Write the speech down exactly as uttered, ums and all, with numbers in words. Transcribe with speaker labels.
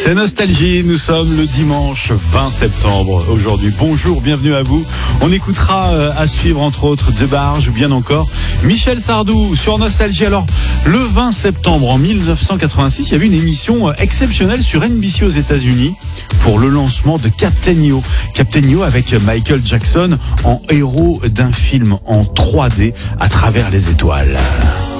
Speaker 1: C'est Nostalgie, nous sommes le dimanche vingt septembre aujourd'hui. Bonjour, bienvenue à vous. On écoutera euh, à suivre entre autres Debarge ou bien encore Michel Sardou sur Nostalgie. Alors, le vingt septembre en mille neuf cent quatre-vingt-six, il y avait une émission euh, exceptionnelle sur N B C aux États-Unis pour le lancement de Captain E O. Captain E O avec Michael Jackson en héros d'un film en trois D à travers les étoiles.